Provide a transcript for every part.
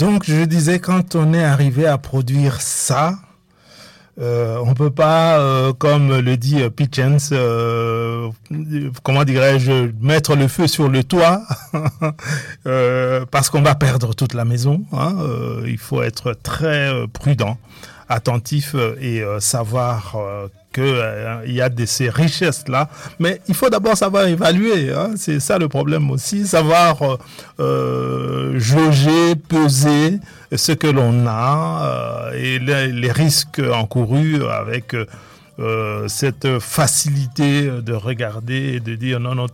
Donc, je disais, quand on est arrivé à produire ça, on peut pas, comme le dit Pitchens, comment dirais-je, mettre le feu sur le toit parce qu'on va perdre toute la maison. Hein. Il faut être très prudent, attentif et savoir qu'il y a ces richesses-là. Mais il faut d'abord savoir évaluer. Hein. C'est ça le problème aussi. Savoir jauger, peser ce que l'on a et les risques encourus avec cette facilité de regarder et de dire non,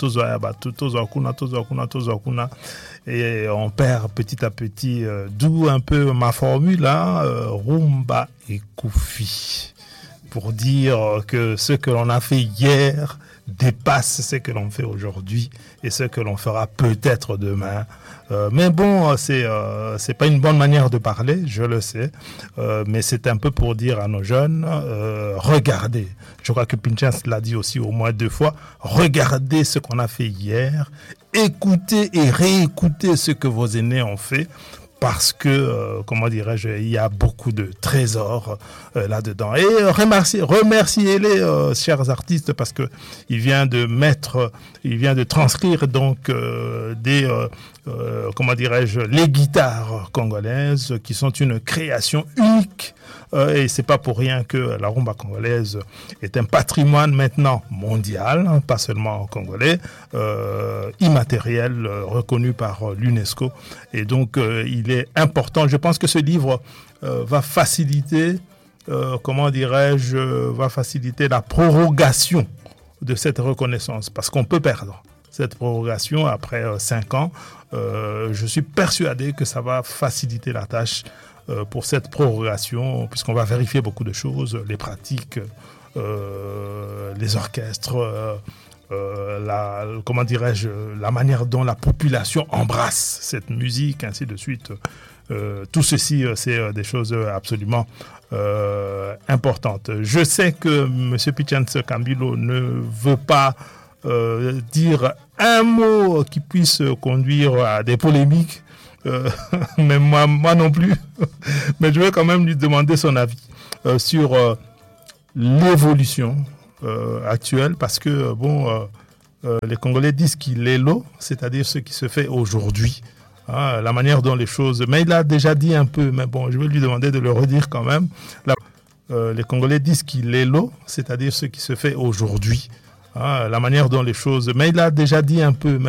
et on perd petit à petit, d'où un peu ma formule, hein, Rumba et Koufi, pour dire que ce que l'on a fait hier dépasse ce que l'on fait aujourd'hui et ce que l'on fera peut-être demain. Mais bon, c'est pas une bonne manière de parler, je le sais, mais c'est un peu pour dire à nos jeunes, regardez. Je crois que Pinchas l'a dit aussi au moins 2 fois, regardez ce qu'on a fait hier, écoutez et réécoutez ce que vos aînés ont fait, parce que, comment dirais-je, il y a beaucoup de trésors là-dedans. Et remerciez-les, chers artistes, parce que il vient de transcrire donc comment dirais-je, les guitares congolaises qui sont une création unique. Et c'est pas pour rien que la rumba congolaise est un patrimoine maintenant mondial, hein, pas seulement congolais, immatériel, reconnu par l'UNESCO. Et donc, il est important. Je pense que ce livre va faciliter, va faciliter la prorogation de cette reconnaissance, parce qu'on peut perdre cette prorogation après 5 ans. Je suis persuadé que ça va faciliter la tâche pour cette prorogation, puisqu'on va vérifier beaucoup de choses, les pratiques, les orchestres, la manière dont la population embrasse cette musique, ainsi de suite. Tout ceci, c'est des choses absolument importantes. Je sais que M. Pitchens Kambilo ne veut pas dire un mot qui puisse conduire à des polémiques, mais moi non plus. Mais je vais quand même lui demander son avis sur l'évolution actuelle, parce que les Congolais disent qu'il est l'eau, c'est-à-dire ce qui se fait aujourd'hui, hein, la manière dont les choses. Mais il a déjà dit un peu, mais bon, je vais lui demander de le redire quand même. Les Congolais disent qu'il est l'eau, c'est-à-dire ce qui se fait aujourd'hui, hein, la manière dont les choses. Mais il a déjà dit un peu.